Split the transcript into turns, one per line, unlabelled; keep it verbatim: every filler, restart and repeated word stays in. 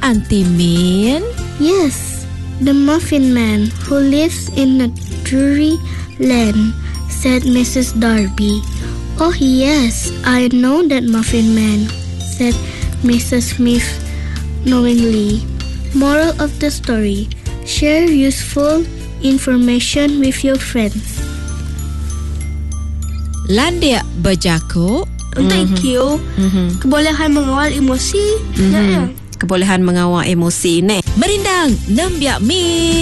Auntie Min?
Yes, the Muffin Man who lives in a dreary land, said Missus Darby. Oh yes, I know that Muffin Man, said Missus Smith knowingly. Moral of the story: share useful information with your friends.
Landia berjakuk.
Thank mm-hmm. you. Mm-hmm. Kebolehan mengawal emosi. Mm-hmm.
Kebolehan mengawal emosi ni. Merindang Nembiak Mi.